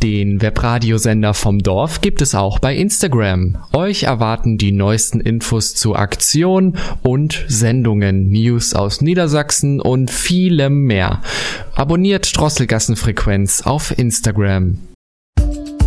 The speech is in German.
Den Webradiosender vom Dorf gibt es auch bei Instagram. Euch erwarten die neuesten Infos zu Aktionen und Sendungen, News aus Niedersachsen und vielem mehr. Abonniert Drosselgassenfrequenz auf Instagram.